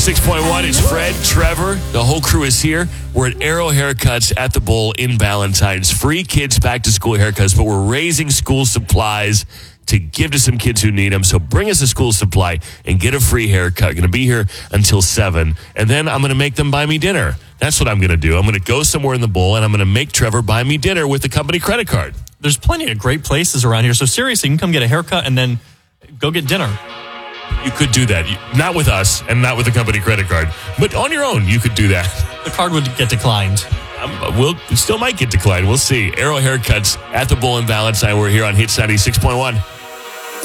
96.1 is Fred, Trevor. The whole crew is here. We're at Arrow Haircuts at the Bowl in Valentine's. Free kids back to school haircuts, but we're raising school supplies to give to some kids who need them. So bring us a school supply and get a free haircut. Going to be here until 7. And then I'm going to make them buy me dinner. That's what I'm going to do. I'm going to go somewhere in the Bowl, and I'm going to make Trevor buy me dinner with the company credit card. There's plenty of great places around here. So seriously, you can come get a haircut and then go get dinner. You could do that. Not with us and not with the company credit card. But on your own, you could do that. The card would get declined. We still might get declined. We'll see. Arrow Haircuts at the Bowl in Valentine. We're here on Hits 96.1.